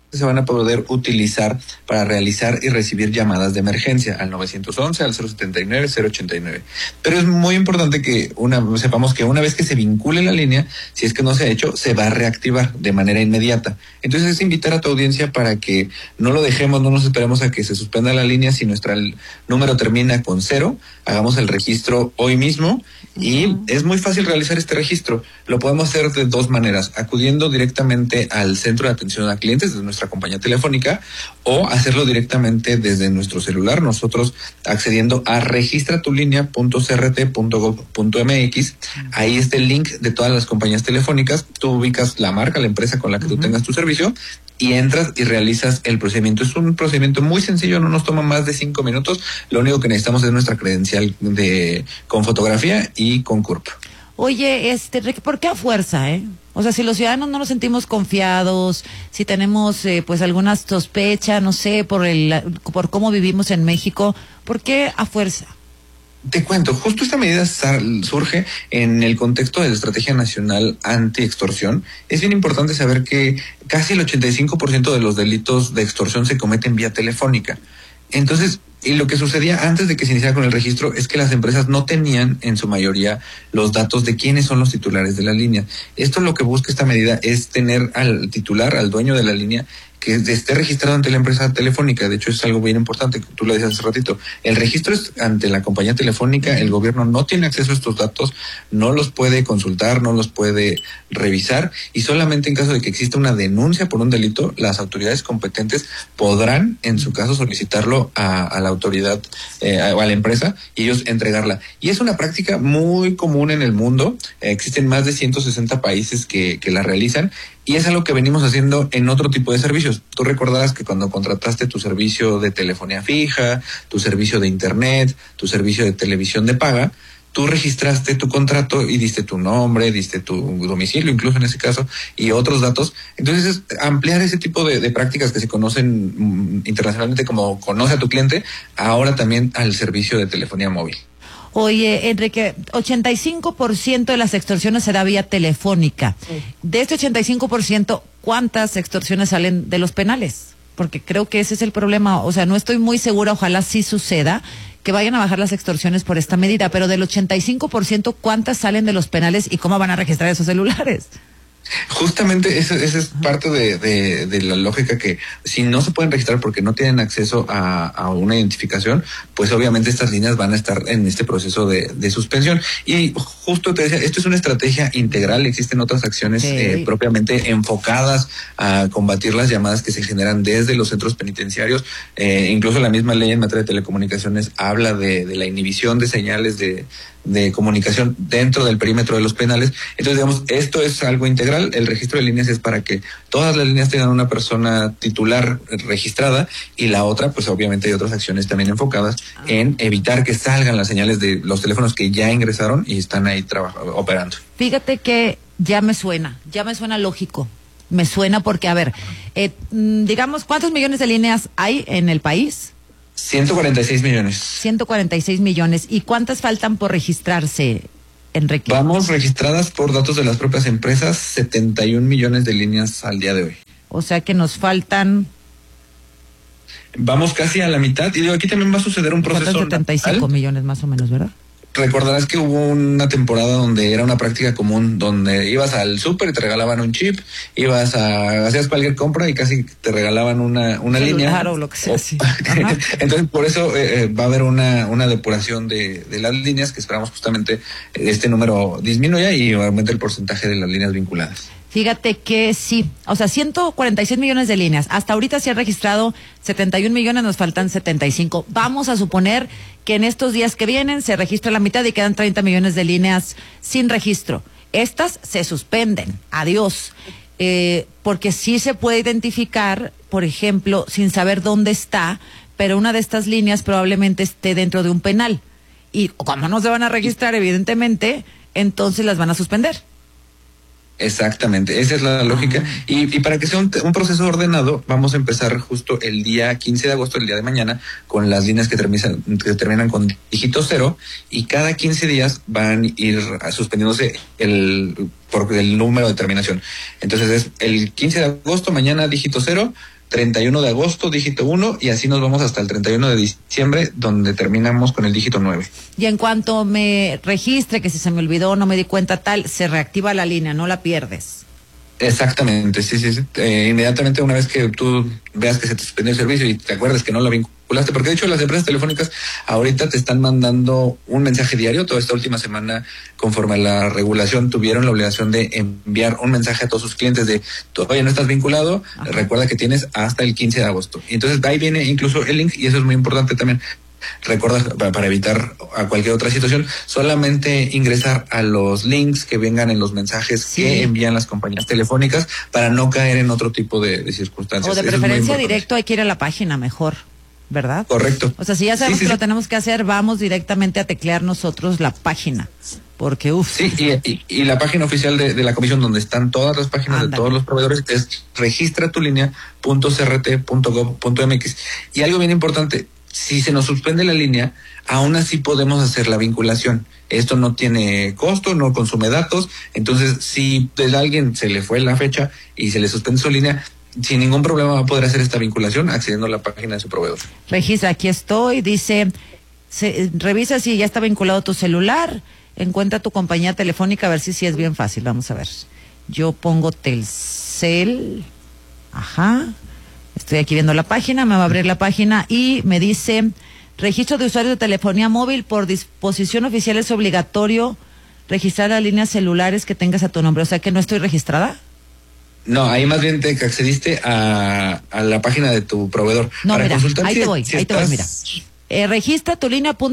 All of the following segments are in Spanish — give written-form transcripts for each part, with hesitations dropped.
se van a poder utilizar para realizar y recibir llamadas de emergencia al 911, al 079, 089. Pero es muy importante que sepamos que una vez que se vincule la línea, si es que no se ha hecho, se va a reactivar de manera inmediata. Entonces es invitar a tu audiencia para que no lo dejemos, no nos esperemos a que se suspenda la línea. Si nuestro número termina con 0, hagamos el registro hoy mismo. Y es muy fácil realizar este registro. Lo podemos hacer de dos maneras: acudiendo directamente al centro de atención a clientes de nuestra compañía telefónica, o hacerlo directamente desde nuestro celular, nosotros accediendo a registratulinea.crt.gov.mx. Ahí está el link de todas las compañías telefónicas. Tú ubicas la marca, la empresa con la que tú tengas tu servicio, y entras y realizas el procedimiento. Es un procedimiento muy sencillo, no nos toma más de 5 minutos. Lo único que necesitamos es nuestra credencial con fotografía y con CURP. Oye, ¿por qué a fuerza, O sea, si los ciudadanos no nos sentimos confiados, si tenemos pues alguna sospecha, no sé, por cómo vivimos en México, ¿por qué a fuerza? Te cuento, justo esta medida surge en el contexto de la Estrategia Nacional Anti-Extorsión. Es bien importante saber que casi el 85% de los delitos de extorsión se cometen vía telefónica. Entonces, y lo que sucedía antes de que se iniciara con el registro es que las empresas no tenían en su mayoría los datos de quiénes son los titulares de la línea. Esto lo que busca esta medida es tener al titular, al dueño de la línea, que esté registrado ante la empresa telefónica. De hecho, es algo bien importante, tú lo decías hace ratito. El registro es ante la compañía telefónica. El gobierno no tiene acceso a estos datos, no los puede consultar, no los puede revisar, y solamente en caso de que exista una denuncia por un delito, las autoridades competentes podrán, en su caso, solicitarlo a la autoridad o a la empresa, y ellos entregarla. Y es una práctica muy común en el mundo. Existen más de 160 países que la realizan, y es algo que venimos haciendo en otro tipo de servicios. Tú recordarás que cuando contrataste tu servicio de telefonía fija, tu servicio de internet, tu servicio de televisión de paga, tú registraste tu contrato y diste tu nombre, diste tu domicilio, incluso en ese caso, y otros datos. Entonces es ampliar ese tipo de prácticas que se conocen internacionalmente como conoce a tu cliente, ahora también al servicio de telefonía móvil. Oye, Enrique, 85% de las extorsiones se da vía telefónica. De este 85%, ¿cuántas extorsiones salen de los penales? Porque creo que ese es el problema. O sea, no estoy muy segura, ojalá sí suceda, que vayan a bajar las extorsiones por esta medida, pero del 85%, ¿cuántas salen de los penales y cómo van a registrar esos celulares? Justamente esa es parte de la lógica, que si no se pueden registrar porque no tienen acceso a una identificación, pues obviamente estas líneas van a estar en este proceso de suspensión. Y justo te decía, esto es una estrategia integral. Existen otras acciones propiamente enfocadas a combatir las llamadas que se generan desde los centros penitenciarios. Incluso la misma ley en materia de telecomunicaciones habla de la inhibición de señales de comunicación dentro del perímetro de los penales. Entonces, digamos, esto es algo integral. El registro de líneas es para que todas las líneas tengan una persona titular registrada, y la otra, pues obviamente hay otras acciones también enfocadas en evitar que salgan las señales de los teléfonos que ya ingresaron y están ahí operando. Fíjate que ya me suena lógico. Me suena porque, a ver, digamos, ¿cuántos millones de líneas hay en el país? 146 millones. 146 millones. ¿Y cuántas faltan por registrarse, Enrique? Vamos registradas por datos de las propias empresas, 71 millones de líneas al día de hoy. O sea que nos faltan... Vamos casi a la mitad, y aquí también va a suceder un proceso... Faltan 75 millones más o menos, ¿verdad? Recordarás que hubo una temporada donde era una práctica común, donde ibas al súper y te regalaban un chip, hacías cualquier compra y casi te regalaban una línea. O lo que sea, sí. Entonces, por eso va a haber una depuración de las líneas, que esperamos justamente este número disminuya y aumente el porcentaje de las líneas vinculadas. Fíjate que sí, o sea, 146 millones de líneas. Hasta ahorita se han registrado 71 millones, nos faltan 75. Vamos a suponer que en estos días que vienen se registra la mitad y quedan 30 millones de líneas sin registro. Estas se suspenden, adiós. Porque sí se puede identificar, por ejemplo, sin saber dónde está, pero una de estas líneas probablemente esté dentro de un penal. Y como no se van a registrar, evidentemente, entonces las van a suspender. Exactamente, esa es la lógica. Y para que sea un proceso ordenado, vamos a empezar justo el día 15 de agosto, el día de mañana, con las líneas que terminan con dígito 0, y cada 15 días van a ir suspendiéndose por el número de terminación. Entonces es el 15 de agosto, mañana dígito 0, 31 de agosto, dígito 1, y así nos vamos hasta el 31 de diciembre, donde terminamos con el dígito 9. Y en cuanto me registre, que si se me olvidó, no me di cuenta tal, se reactiva la línea, no la pierdes. Exactamente, sí. Inmediatamente una vez que tú veas que se te suspendió el servicio y te acuerdas que no lo vinculaste, porque de hecho las empresas telefónicas ahorita te están mandando un mensaje diario. Toda esta última semana, conforme a la regulación, tuvieron la obligación de enviar un mensaje a todos sus clientes de todavía no estás vinculado, ajá, recuerda que tienes hasta el 15 de agosto. Y entonces ahí viene incluso el link, y eso es muy importante también. Recuerda, para evitar a cualquier otra situación, solamente ingresar a los links que vengan en los mensajes que envían las compañías telefónicas para no caer en otro tipo de circunstancias. O de preferencia directo hay que ir a la página mejor, ¿verdad? Correcto. O sea, si ya sabemos que lo tenemos que hacer, vamos directamente a teclear nosotros la página. Porque, Sí, y la página oficial de la comisión, donde están todas las páginas de todos los proveedores, es registratulinea.crt.gov.mx. Y algo bien importante, si se nos suspende la línea, aún así podemos hacer la vinculación. Esto no tiene costo, no consume datos. Entonces, si a alguien se le fue la fecha y se le suspende su línea, sin ningún problema va a poder hacer esta vinculación accediendo a la página de su proveedor. Registra, aquí estoy, dice, revisa si ya está vinculado tu celular, encuentra tu compañía telefónica, a ver si es bien fácil. Vamos a ver. Yo pongo Telcel, estoy aquí viendo la página, me va a abrir la página y me dice, registro de usuarios de telefonía móvil, por disposición oficial es obligatorio registrar las líneas celulares que tengas a tu nombre. O sea que no estoy registrada. No, ahí más bien te accediste a la página de tu proveedor. No, para mira, ahí te voy, mira. Registra tu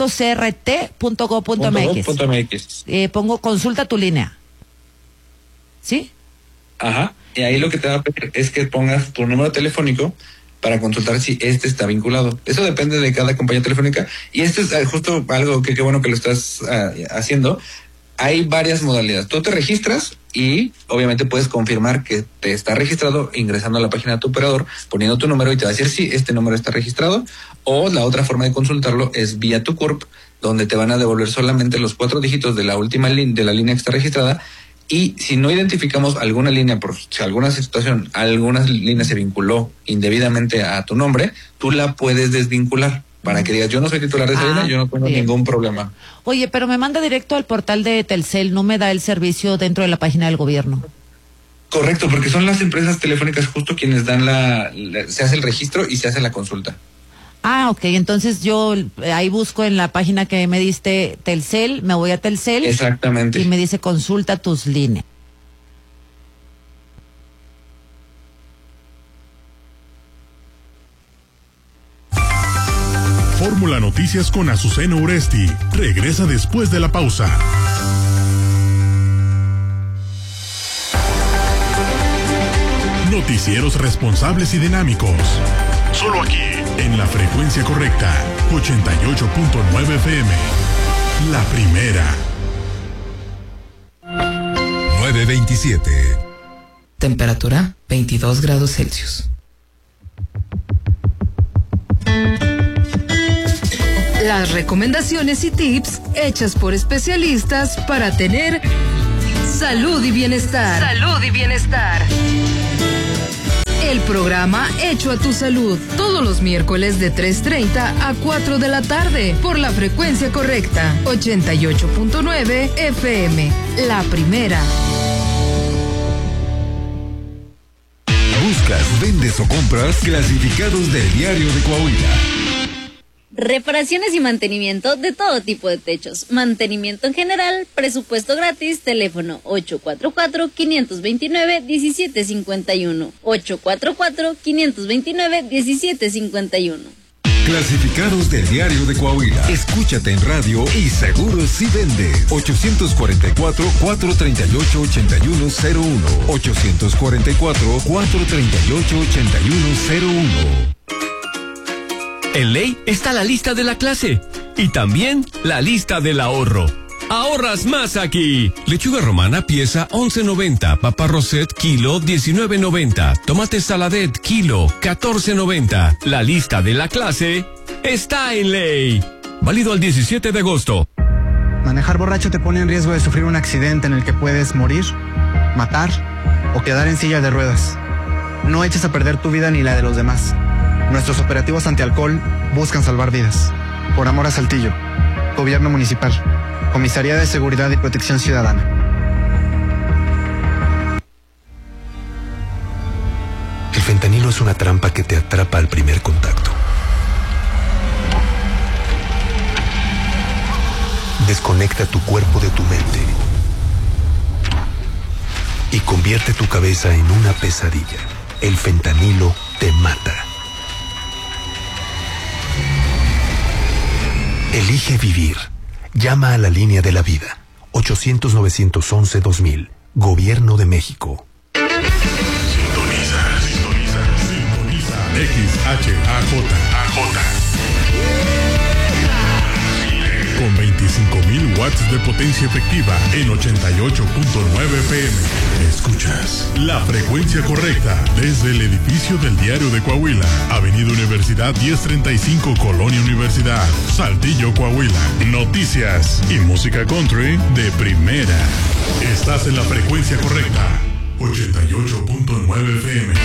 línea.crt.gov.mx. Pongo consulta tu línea. ¿Sí? Ajá. Y ahí lo que te va a pedir es que pongas tu número telefónico para consultar si este está vinculado. Eso depende de cada compañía telefónica. Y esto es justo algo que qué bueno que lo estás haciendo. Hay varias modalidades. Tú te registras y obviamente puedes confirmar que te está registrado ingresando a la página de tu operador, poniendo tu número, y te va a decir si este número está registrado. O la otra forma de consultarlo es vía tu CURP, donde te van a devolver solamente los 4 dígitos de la última de la línea que está registrada. Y si no identificamos alguna línea, por si alguna situación, alguna línea se vinculó indebidamente a tu nombre, tú la puedes desvincular para que digas, yo no soy titular de esa línea, yo no tengo ningún problema. Oye, pero me manda directo al portal de Telcel, no me da el servicio dentro de la página del gobierno. Correcto, porque son las empresas telefónicas justo quienes dan se hace el registro y se hace la consulta. Ok, entonces yo ahí busco en la página que me diste Telcel, me voy a Telcel. Exactamente. Y me dice consulta tus líneas. Fórmula Noticias con Azucena Uresti regresa después de la pausa. Noticieros responsables y dinámicos. Solo aquí, en la frecuencia correcta, 88.9 FM. La primera. 9:27. Temperatura 22 grados Celsius. Las recomendaciones y tips hechas por especialistas para tener salud y bienestar. Salud y bienestar. El programa Hecho a tu Salud, todos los miércoles de 3:30 a 4 de la tarde, por la frecuencia correcta, 88.9 FM, la primera. Buscas, vendes o compras clasificados del Diario de Coahuila. Reparaciones y mantenimiento de todo tipo de techos. Mantenimiento en general, presupuesto gratis, teléfono 844-529-1751. 844-529-1751. Clasificados del Diario de Coahuila. Escúchate en radio y seguro si vendes. 844-438-8101. 844-438-8101. En Ley está la lista de la clase y también la lista del ahorro. Ahorras más aquí. Lechuga romana pieza 11.90, papa rosette kilo 19.90, tomate saladet kilo 14.90. La lista de la clase está en Ley. Válido al 17 de agosto. Manejar borracho te pone en riesgo de sufrir un accidente en el que puedes morir, matar o quedar en silla de ruedas. No eches a perder tu vida ni la de los demás. Nuestros operativos antialcohol buscan salvar vidas. Por amor a Saltillo. Gobierno Municipal. Comisaría de Seguridad y Protección Ciudadana. El fentanilo es una trampa que te atrapa al primer contacto. Desconecta tu cuerpo de tu mente y convierte tu cabeza en una pesadilla. El fentanilo te mata. Elige vivir. Llama a la línea de la vida. 800-911-2000. Gobierno de México. Sintoniza XHAJ. Con 25.000 watts de potencia efectiva en 88.9 FM. Escuchas la frecuencia correcta desde el edificio del Diario de Coahuila, Avenida Universidad 1035, Colonia Universidad, Saltillo, Coahuila. Noticias y música country de primera. Estás en la frecuencia correcta. 88.9 FM.